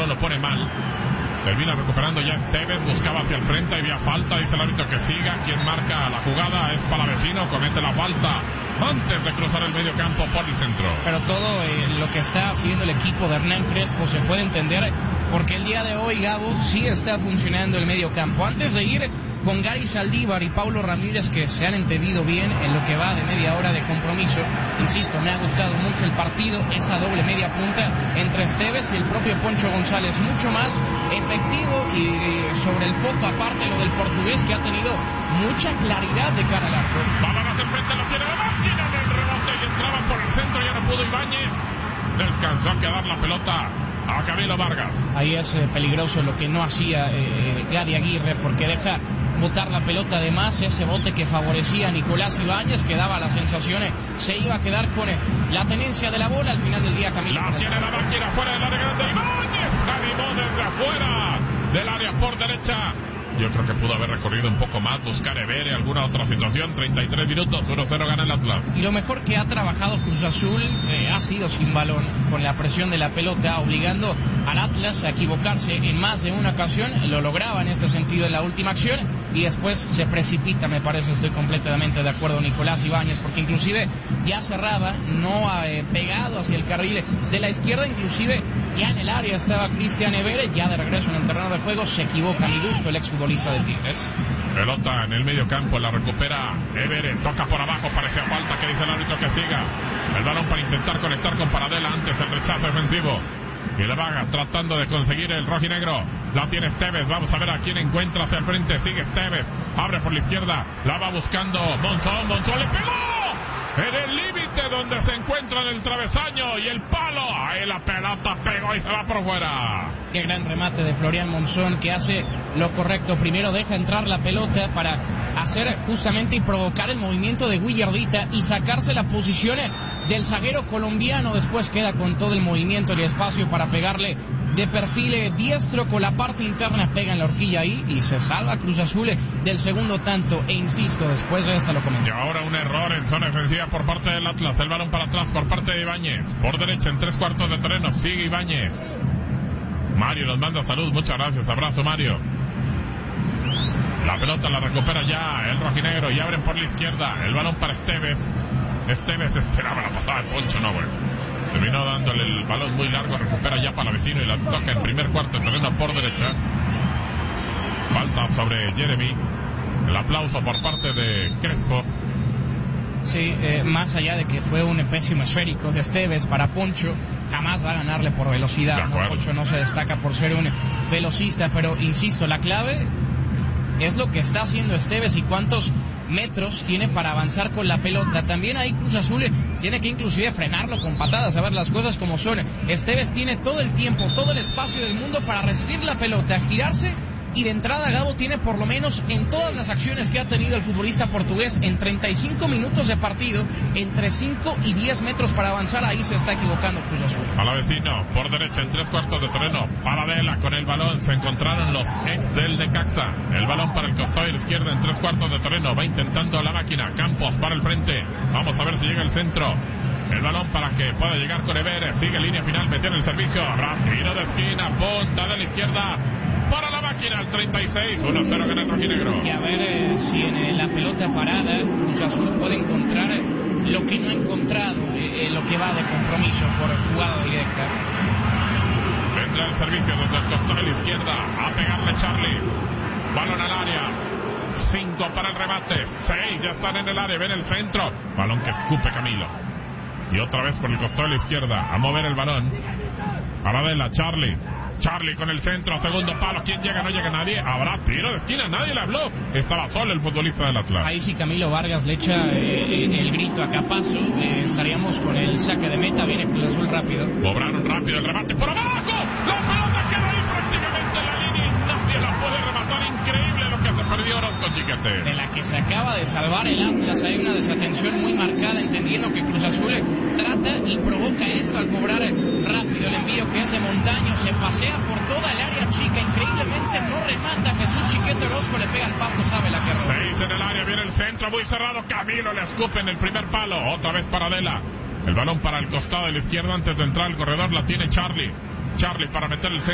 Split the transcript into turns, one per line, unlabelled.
lo pone mal. Termina recuperando ya Esteves, buscaba hacia el frente, había falta, dice el árbitro que siga. Quien marca la jugada es Palavecino, comete la falta antes de cruzar el medio campo por el centro.
Pero todo lo que está haciendo el equipo de Hernán Crespo se puede entender, porque el día de hoy, Gabo, sí está funcionando el medio campo. Antes de ir con Gary Saldívar y Paulo Ramírez, que se han entendido bien en lo que va de media hora de compromiso, insisto, me ha gustado mucho el partido, esa doble media punta entre Esteves y el propio Poncho González, mucho más efectivo y sobre el foco, aparte lo del portugués, que ha tenido mucha claridad de cara al arco.
Balón hacia el frente, lo tiene la máquina en el rebote y entraba por el centro, ya no pudo Ibáñez, le alcanzó a quedar la pelota a Camilo Vargas.
Ahí es peligroso lo que no hacía Gary Aguirre, porque deja botar la pelota de más, ese bote que favorecía a Nicolás Ibáñez, que daba la sensación se iba a quedar con la tenencia de la bola al final del día. Camilo,
la tiene la máquina fuera del área grande, Ibáñez animó desde afuera del área por derecha. Yo creo que pudo haber recorrido un poco más, buscar Evere, alguna otra situación. 33 minutos, 1-0 gana el Atlas.
Y lo mejor que ha trabajado Cruz Azul ha sido sin balón, con la presión de la pelota, obligando al Atlas a equivocarse en más de una ocasión. Lo lograba en este sentido en la última acción y después se precipita, me parece, estoy completamente de acuerdo, Nicolás Ibáñez, porque inclusive ya cerraba, no ha pegado hacia el carril de la izquierda, inclusive ya en el área estaba Cristian Evere, ya de regreso en el terreno de juego, se equivoca a mi gusto el exfutbolista de Tigres.
Pelota en el medio campo, la recupera Evere, toca por abajo, parecía falta, que dice el árbitro que siga. El balón para intentar conectar con Paradela, antes el rechazo defensivo. Y la vaga tratando de conseguir el rojinegro. La tiene Esteves, vamos a ver a quién encuentra hacia el frente, sigue Esteves, abre por la izquierda, la va buscando Monzón, Monzón le pegó en el límite donde se encuentra en el travesaño y el palo, ahí la pelota pegó y se va por fuera.
Qué gran remate de Florian Monzón, que hace lo correcto, primero deja entrar la pelota para hacer justamente y provocar el movimiento de Guillardita y sacarse la posición del zaguero colombiano, después queda con todo el movimiento y espacio para pegarle de perfil diestro con la parte interna, pega en la horquilla ahí y se salva Cruz Azul del segundo tanto. E insisto, después de esta lo comento.
Y ahora un error en zona defensiva por parte del Atlas, el balón para atrás por parte de Ibáñez, por derecha en 3/4 de terreno, sigue Ibáñez. Mario nos manda salud, muchas gracias, abrazo Mario. La pelota la recupera ya el rojinegro y abren por la izquierda, el balón para Esteves. Esteves esperaba la pasada de Poncho, no bueno. Terminó dándole el balón muy largo, recupera ya Palavecino y la toca en primer cuarto, terreno por derecha. Falta sobre Jeremy. El aplauso por parte de Crespo.
Sí, más allá de que fue un pésimo esférico de Esteves para Poncho, jamás va a ganarle por velocidad, ¿no? Poncho no se destaca por ser un velocista, pero insisto, la clave es lo que está haciendo Esteves y cuántos metros tiene para avanzar con la pelota. También ahí Cruz Azul tiene que inclusive frenarlo con patadas, a ver las cosas como son. Esteves tiene todo el tiempo, todo el espacio del mundo para recibir la pelota, girarse, y de entrada Gabo tiene por lo menos en todas las acciones que ha tenido el futbolista portugués en 35 minutos de partido, entre 5 y 10 metros para avanzar. Ahí se está equivocando Cruz Azul.
Palavecino por derecha en 3/4 de terreno, Paradela con el balón, se encontraron los ex del Necaxa. El balón para el costado de la izquierda en 3/4 de terreno, va intentando la máquina, Campos para el frente, vamos a ver si llega el centro. El balón para que pueda llegar con Evere, sigue línea final, metió en el servicio, habrá tiro de esquina, punta de la izquierda para la máquina, al 36, 1-0 gana el rojinegro.
Y a ver si en la pelota parada Cruz Azul puede encontrar lo que no ha encontrado lo que va de compromiso por jugada directa.
Vendrá el servicio desde el costado de la izquierda, a pegarle Charlie, balón al área, 5 para el remate, 6 ya están en el área, ven el centro, balón que escupe Camilo. Y otra vez por el costado de la izquierda, a mover el balón. Paradela, Charlie con el centro, segundo palo, ¿quién llega? No llega nadie, habrá tiro de esquina, nadie le habló, estaba solo el futbolista del Atlas.
Ahí sí Camilo Vargas le echa el grito a Capazo, estaríamos con el saque de meta, viene Cruz Azul rápido.
Cobraron rápido el remate por abajo, la pelota queda ahí prácticamente en la línea y nadie la puede rematar, increíble lo que se perdió Orozco Chiquete.
De la que se acaba de salvar el Atlas, hay una desatención muy marcada, entendiendo que Cruz Azul trata y provoca esto al cobrar rápido el envío que es de Montaño, se pasea por toda el área chica, increíblemente no remata Jesús Chiquete, Orozco le pega al pasto, sabe la que hace.
6 en el área, viene el centro muy cerrado, Camilo le escupe en el primer palo, otra vez Paradela, el balón para el costado de la izquierda antes de entrar al corredor, la tiene Charlie para meter el centro.